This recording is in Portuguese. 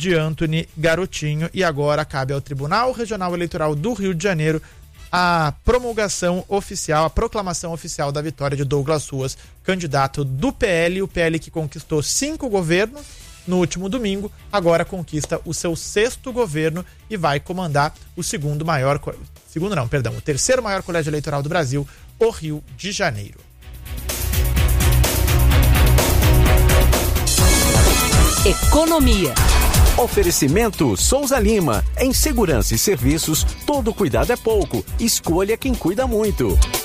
de Antony Garotinho. E agora cabe ao Tribunal Regional Eleitoral do Rio de Janeiro a promulgação oficial, a proclamação oficial da vitória de Douglas Ruas, candidato do PL, o PL que conquistou 5 governos no último domingo, agora conquista o seu 6º governo e vai comandar o terceiro maior colégio eleitoral do Brasil, o Rio de Janeiro. Economia. Oferecimento Souza Lima. Em segurança e serviços, todo cuidado é pouco. Escolha quem cuida muito.